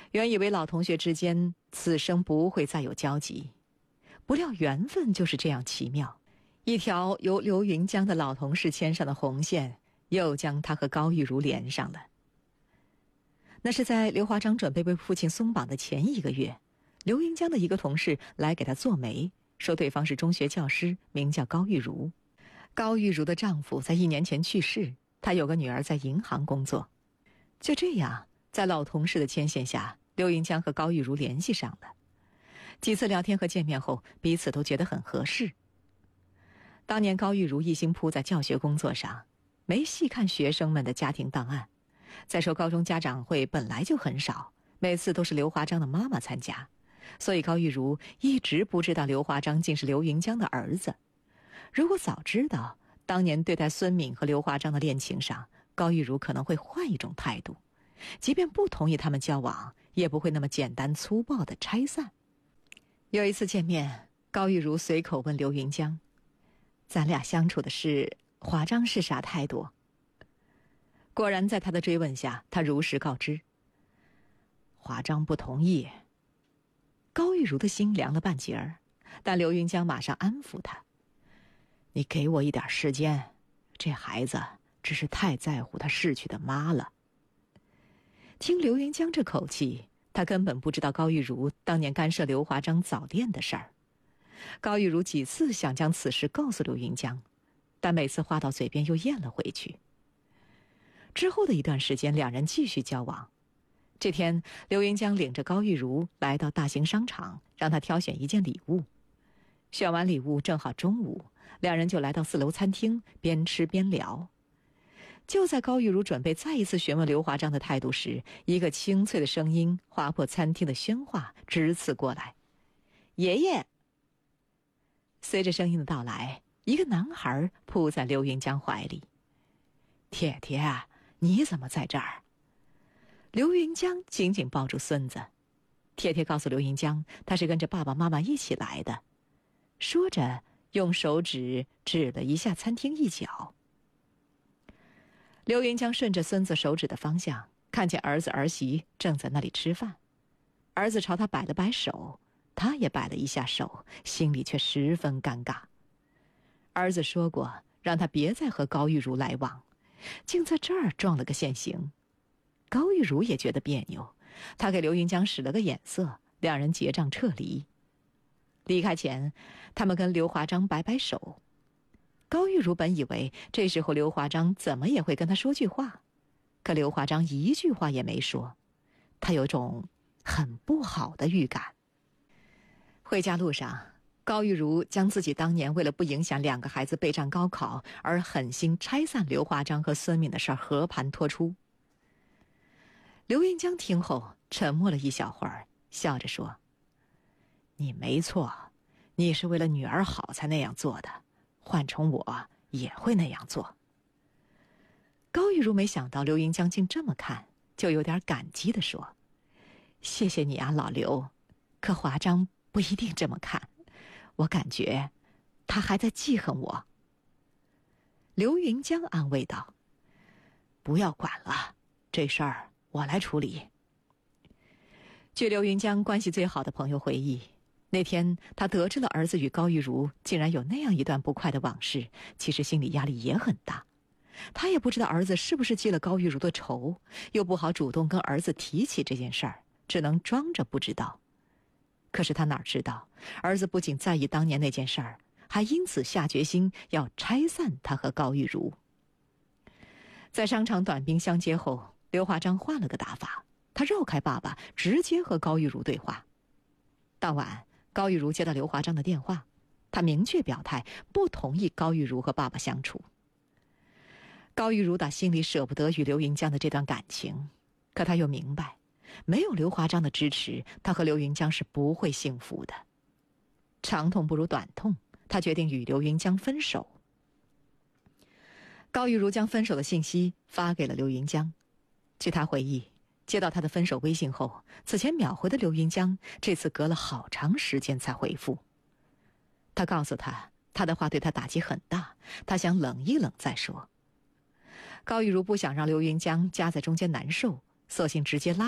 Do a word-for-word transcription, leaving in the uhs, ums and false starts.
原以为老同学之间此生不会再有交集，不料缘分就是这样奇妙，一条由刘云江的老同事牵上的红线，又将他和高玉如连上了。那是在刘华章准备被父亲松绑的前一个月，刘云江的一个同事来给他做媒，说对方是中学教师，名叫高玉如。高玉如的丈夫在一年前去世，她有个女儿在银行工作。就这样，在老同事的牵线下，刘云江和高玉如联系上了。几次聊天和见面后，彼此都觉得很合适。当年高玉如一心扑在教学工作上，没细看学生们的家庭档案。再说高中家长会本来就很少，每次都是刘华章的妈妈参加，所以高玉如一直不知道刘华章竟是刘云江的儿子。如果早知道，当年对待孙敏和刘华章的恋情上，高玉如可能会换一种态度，即便不同意他们交往，也不会那么简单粗暴地拆散。有一次见面，高玉如随口问刘云江：“咱俩相处的事，华章是啥态度？”果然在他的追问下，他如实告知：“华章不同意。”高玉如的心凉了半截儿，但刘云江马上安抚他：“你给我一点时间，这孩子只是太在乎他逝去的妈了。”听刘云江这口气，他根本不知道高玉如当年干涉刘华章早恋的事儿。高玉如几次想将此事告诉刘云江，但每次话到嘴边又咽了回去。之后的一段时间，两人继续交往。这天，刘云江领着高玉如来到大型商场，让她挑选一件礼物。选完礼物，正好中午，两人就来到四楼餐厅，边吃边聊。就在高玉如准备再一次询问刘华章的态度时，一个清脆的声音划破餐厅的喧哗，直刺过来：“爷爷！”随着声音的到来，一个男孩扑在刘云江怀里：“铁铁，你怎么在这儿？”刘云江紧紧抱住孙子。铁铁告诉刘云江，他是跟着爸爸妈妈一起来的，说着用手指指了一下餐厅一角。刘云江顺着孙子手指的方向，看见儿子儿媳正在那里吃饭。儿子朝他摆了摆手，他也摆了一下手，心里却十分尴尬。儿子说过让他别再和高玉如来往，竟在这儿撞了个现行。高玉如也觉得别扭，他给刘云江使了个眼色，两人结账撤离。离开前，他们跟刘华章摆摆手。高玉如本以为这时候刘华章怎么也会跟他说句话，可刘华章一句话也没说，他有种很不好的预感。回家路上，高玉如将自己当年为了不影响两个孩子备战高考而狠心拆散刘华章和孙敏的事儿和盘托出。刘云江听后沉默了一小会儿，笑着说：“你没错，你是为了女儿好才那样做的，换成我也会那样做。”高玉如没想到刘云江竟这么看，就有点感激地说：“谢谢你啊，老刘，可华章不一定这么看，我感觉他还在记恨我。”刘云江安慰道：“不要管了，这事儿我来处理。”据刘云江关系最好的朋友回忆，那天他得知了儿子与高玉如竟然有那样一段不快的往事，其实心理压力也很大。他也不知道儿子是不是记了高玉如的仇，又不好主动跟儿子提起这件事儿，只能装着不知道。可是他哪知道，儿子不仅在意当年那件事儿，还因此下决心要拆散他和高玉如。在商场短兵相接后，刘华章换了个打法，他绕开爸爸，直接和高玉如对话。当晚，高玉如接到刘华章的电话，他明确表态不同意高玉如和爸爸相处。高玉如打心里舍不得与刘云江的这段感情，可他又明白，没有刘华章的支持，他和刘云江是不会幸福的。长痛不如短痛，他决定与刘云江分手。高玉如将分手的信息发给了刘云江。据他回忆，接到他的分手微信后，此前秒回的刘云江这次隔了好长时间才回复。他告诉他，他的话对他打击很大，他想冷一冷再说。高玉如不想让刘云江夹在中间难受，索性直接拉